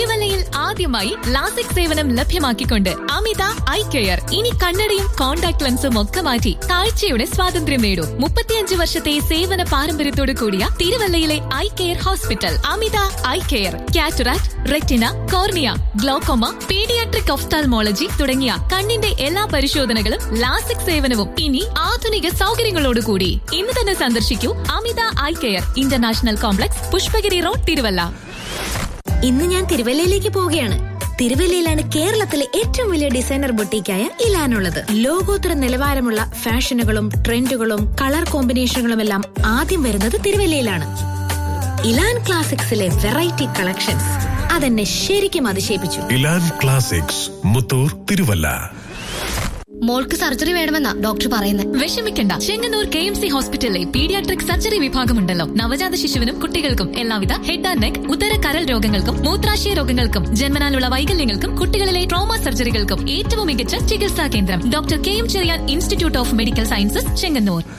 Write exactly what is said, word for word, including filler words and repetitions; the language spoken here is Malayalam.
തിരുവല്ലയിൽ ആദ്യമായി ലാസിക് സേവനം ലഭ്യമാക്കിക്കൊണ്ട് അമിത ഐ കെയർ. ഇനി കണ്ണടയും കോൺടാക്ട് ലെൻസും ഒക്കെ മാറ്റി കാഴ്ചയുടെ സ്വാതന്ത്ര്യം നേടൂ. മുപ്പത്തിയഞ്ച് വർഷത്തെ സേവന പാരമ്പര്യത്തോടു കൂടിയ തിരുവല്ലയിലെ ഐ കെയർ ഹോസ്പിറ്റൽ അമിത eye care. Cataract, retina, cornea, glaucoma, paediatric ophthalmology തുടങ്ങിയ കണ്ണിന്റെ എല്ലാ പരിശോധനകളും ലാസിക് സേവനവും ഇനി ആധുനിക സൗകര്യങ്ങളോടുകൂടി. ഇന്ന് തന്നെ സന്ദർശിക്കൂ അമിത eye care, international complex, Pushpagiri road, Thiruvalla. ഇന്ന് ഞാൻ തിരുവല്ലയിലേക്ക് പോവുകയാണ്. തിരുവല്ലയിലാണ് കേരളത്തിലെ ഏറ്റവും വലിയ ഡിസൈനർ ബൊട്ടീക്കായ ഇലാനുള്ളത്. ലോകോത്തര നിലവാരമുള്ള ഫാഷനുകളും ട്രെൻഡുകളും കളർ കോമ്പിനേഷനുകളും എല്ലാം ആദ്യം വരുന്നത് തിരുവല്ലയിലാണ്. ഇലാൻ ക്ലാസിക്സിലെ വെറൈറ്റി കളക്ഷൻസ് അതെന്നെ ശരിക്കും അതിശയിപ്പിച്ചു. ഇലാൻ ക്ലാസിക്സ്, മുത്തൂർ, തിരുവല്ല. മോൾക്ക് സർജറി വേണമെന്നാ ഡോക്ടർ പറയുന്നത്. വിഷമിക്കണ്ട, ചെങ്ങന്നൂർ കെ എം സി ഹോസ്പിറ്റലിലെ പീഡിയാട്രിക് സർജറി വിഭാഗമുണ്ടല്ലോ. നവജാത ശിശുവിനും കുട്ടികൾക്കും എല്ലാവിധ ഹെഡ് ആൻഡ് നെക്ക്, ഉദര കരൾ രോഗങ്ങൾക്കും മൂത്രാശയ രോഗങ്ങൾക്കും ജന്മനാലുള്ള വൈകല്യങ്ങൾക്കും കുട്ടികളിലെ ട്രോമ സർജറികൾക്കും ഏറ്റവും മികച്ച ചികിത്സാ കേന്ദ്രം doctor K M Cherian institute of medical sciences, Chengannur.